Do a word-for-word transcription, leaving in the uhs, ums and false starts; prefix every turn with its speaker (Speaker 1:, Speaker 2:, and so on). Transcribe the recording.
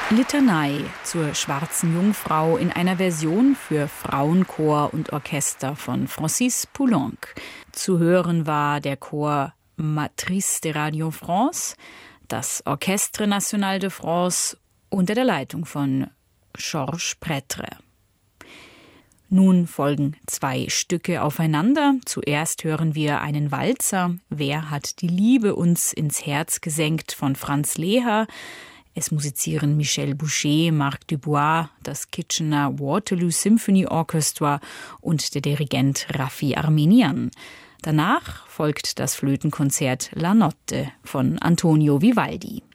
Speaker 1: Litanei zur Schwarzen Jungfrau in einer Version für Frauenchor und Orchester von Francis Poulenc. Zu hören war der Chor Matrice de Radio France, das Orchestre National de France unter der Leitung von Georges Prêtre. Nun folgen zwei Stücke aufeinander. Zuerst hören wir einen Walzer, Wer hat die Liebe uns ins Herz gesenkt von Franz Leher. Es musizieren Michel Boucher, Marc Dubois, das Kitchener Waterloo Symphony Orchestra und der Dirigent Raffi Armenian. Danach folgt das Flötenkonzert La Notte von Antonio Vivaldi.